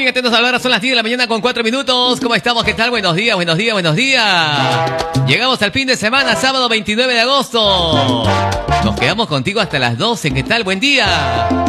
Muy atentos a la hora, son las 10 de la mañana con 4 minutos. ¿Cómo estamos? ¿Qué tal? Buenos días, buenos días, buenos días. Llegamos al fin de semana, sábado 29 de agosto. Nos quedamos contigo hasta las 12. ¿Qué tal? Buen día.